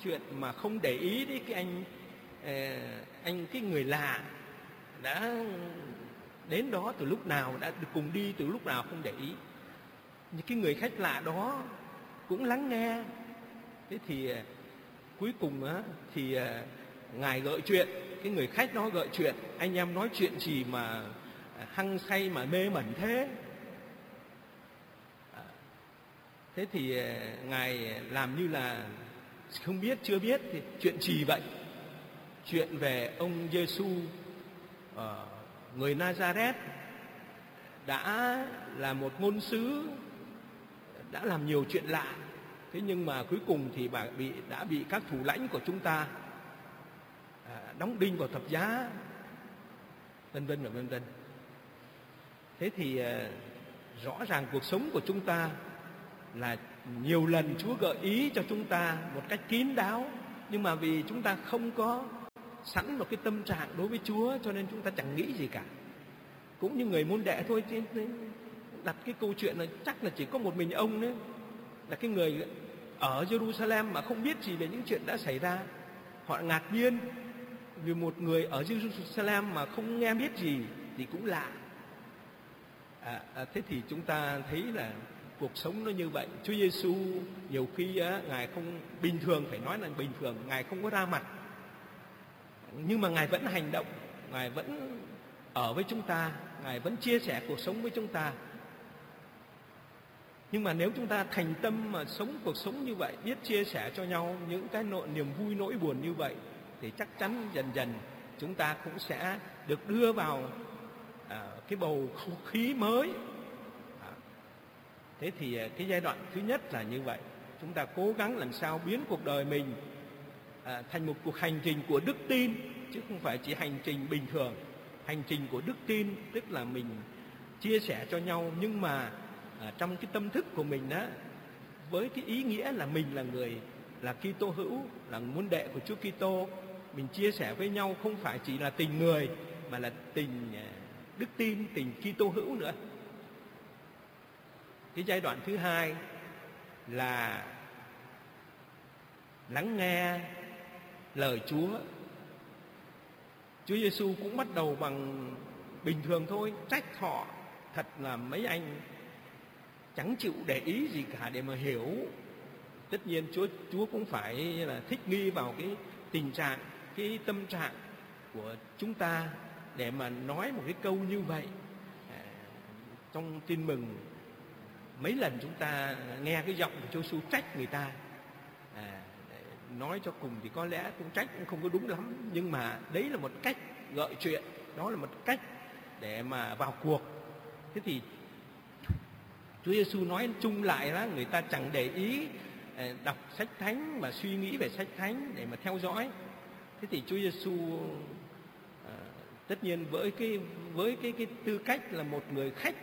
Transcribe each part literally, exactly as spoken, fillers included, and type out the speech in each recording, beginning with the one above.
chuyện mà không để ý đến cái anh anh cái người lạ đã đến đó từ lúc nào, đã cùng đi từ lúc nào không để ý. Những cái người khách lạ đó cũng lắng nghe. Thế thì cuối cùng á thì Ngài gợi chuyện, cái người khách đó gợi chuyện, anh em nói chuyện gì mà hăng say mà mê mẩn thế. Thế thì Ngài làm như là không biết, chưa biết. Thì chuyện gì vậy? Chuyện về ông Giêsu người Nazareth, đã là một ngôn sứ, đã làm nhiều chuyện lạ. Thế nhưng mà cuối cùng thì bà bị đã bị các thủ lãnh của chúng ta à, đóng đinh vào thập giá, vân vân và vân vân. Thế thì à, rõ ràng cuộc sống của chúng ta là nhiều lần Chúa gợi ý cho chúng ta một cách kín đáo, nhưng mà vì chúng ta không có sẵn một cái tâm trạng đối với Chúa, cho nên chúng ta chẳng nghĩ gì cả. Cũng như người môn đệ thôi, đặt cái câu chuyện là chắc là chỉ có một mình ông đấy là cái người ở Jerusalem mà không biết gì về những chuyện đã xảy ra. Họ ngạc nhiên vì một người ở Jerusalem mà không nghe biết gì thì cũng lạ. À, à, thế thì chúng ta thấy là cuộc sống nó như vậy. Chúa Giêsu nhiều khi á, Ngài không bình thường, phải nói là bình thường, Ngài không có ra mặt, nhưng mà Ngài vẫn hành động, Ngài vẫn ở với chúng ta, Ngài vẫn chia sẻ cuộc sống với chúng ta. Nhưng mà nếu chúng ta thành tâm mà sống cuộc sống như vậy, biết chia sẻ cho nhau những cái nỗi niềm vui nỗi buồn như vậy, thì chắc chắn dần dần chúng ta cũng sẽ được đưa vào à, cái bầu không khí mới. À, thế thì cái giai đoạn thứ nhất là như vậy. Chúng ta cố gắng làm sao biến cuộc đời mình à, thành một cuộc hành trình của đức tin, chứ không phải chỉ hành trình bình thường. Hành trình của đức tin tức là mình chia sẻ cho nhau, nhưng mà à, trong cái tâm thức của mình đó, với cái ý nghĩa là mình là người là Kitô hữu, là môn đệ của Chúa Kitô. Mình chia sẻ với nhau không phải chỉ là tình người, mà là tình đức tin, tình Kitô hữu nữa. Cái giai đoạn thứ hai là lắng nghe lời Chúa. Chúa Giêsu cũng bắt đầu bằng bình thường thôi, trách họ thật là mấy anh chẳng chịu để ý gì cả để mà hiểu. Tất nhiên Chúa Chúa cũng phải là thích nghi vào cái tình trạng, cái tâm trạng của chúng ta để mà nói một cái câu như vậy. À, trong Tin Mừng mấy lần chúng ta nghe cái giọng của Chúa Giêsu trách người ta. À, nói cho cùng thì có lẽ cũng trách cũng không có đúng lắm, nhưng mà đấy là một cách gợi chuyện, đó là một cách để mà vào cuộc. Thế thì Chúa Giêsu nói chung lại là người ta chẳng để ý đọc sách thánh và suy nghĩ về sách thánh để mà theo dõi. Thế thì Chúa Giêsu à, tất nhiên với cái với cái cái tư cách là một người khách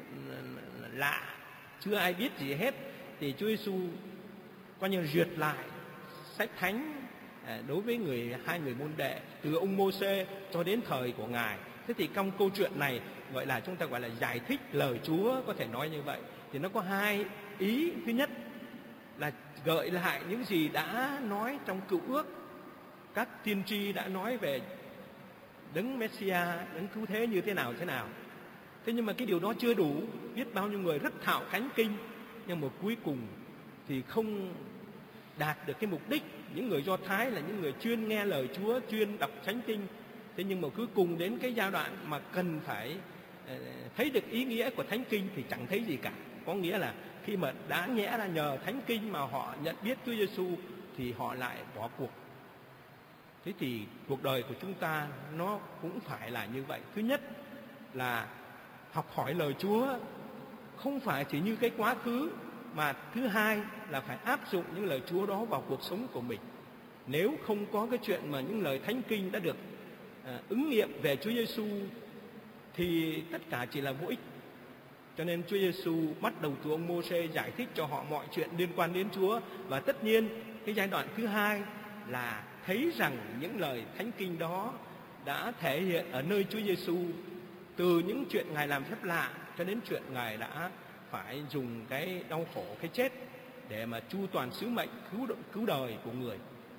lạ, chưa ai biết gì hết, thì Chúa Giêsu coi như duyệt lại sách thánh à, đối với người hai người môn đệ từ ông Mô-sê cho đến thời của Ngài. Thế thì trong câu chuyện này gọi là chúng ta gọi là giải thích lời Chúa, có thể nói như vậy. Thì nó có hai ý. Thứ nhất là gợi lại những gì đã nói trong Cựu Ước, các tiên tri đã nói về đấng Messia, đấng cứu thế như thế nào thế nào. Thế nhưng mà cái điều đó chưa đủ. Biết bao nhiêu người rất thạo thánh kinh, nhưng mà cuối cùng thì không đạt được cái mục đích. Những người Do Thái là những người chuyên nghe lời Chúa, chuyên đọc thánh kinh. Thế nhưng mà cuối cùng đến cái giai đoạn mà cần phải thấy được ý nghĩa của thánh kinh thì chẳng thấy gì cả. Có nghĩa là khi mà đã nhẽ ra nhờ thánh kinh mà họ nhận biết Chúa Giêsu thì họ lại bỏ cuộc. Thế thì cuộc đời của chúng ta nó cũng phải là như vậy. Thứ nhất là học hỏi lời Chúa, không phải chỉ như cái quá khứ, mà thứ hai là phải áp dụng những lời Chúa đó vào cuộc sống của mình. Nếu không có cái chuyện mà những lời thánh kinh đã được à, ứng nghiệm về Chúa Giêsu thì tất cả chỉ là vô ích. Cho nên Chúa Giêsu bắt đầu từ ông Mô-sê giải thích cho họ mọi chuyện liên quan đến Chúa. Và tất nhiên cái giai đoạn thứ hai là thấy rằng những lời thánh kinh đó đã thể hiện ở nơi Chúa Giêsu, từ những chuyện Ngài làm phép lạ cho đến chuyện Ngài đã phải dùng cái đau khổ, cái chết để mà chu toàn sứ mệnh cứu cứu đời của người.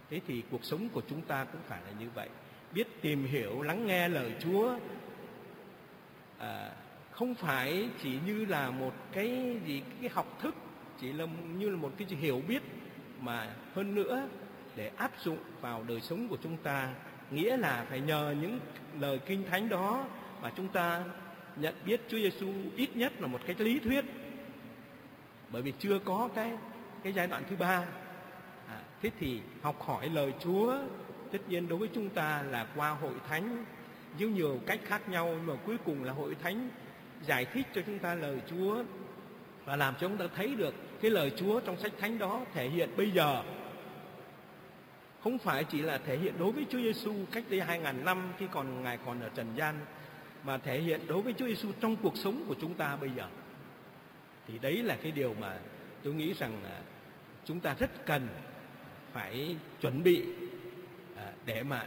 Thế thì cuộc sống của chúng ta cũng phải là như vậy, biết tìm hiểu, lắng nghe lời Chúa, à, không phải chỉ như là một cái gì cái học thức, chỉ là như là một cái gì hiểu biết, mà hơn nữa để áp dụng vào đời sống của chúng ta, nghĩa là phải nhờ những lời Kinh Thánh đó mà chúng ta nhận biết Chúa Giêsu ít nhất là một cái lý thuyết, bởi vì chưa có cái cái giai đoạn thứ ba. À, thế thì học hỏi lời Chúa tất nhiên đối với chúng ta là qua hội thánh với nhiều cách khác nhau, nhưng mà cuối cùng là hội thánh giải thích cho chúng ta lời Chúa và làm cho chúng ta thấy được cái lời Chúa trong sách thánh đó thể hiện bây giờ, không phải chỉ là thể hiện đối với Chúa Giêsu cách đây hai ngàn năm khi còn Ngài còn ở trần gian, mà thể hiện đối với Chúa Giêsu trong cuộc sống của chúng ta bây giờ. Thì đấy là cái điều mà tôi nghĩ rằng là chúng ta rất cần phải chuẩn bị để mà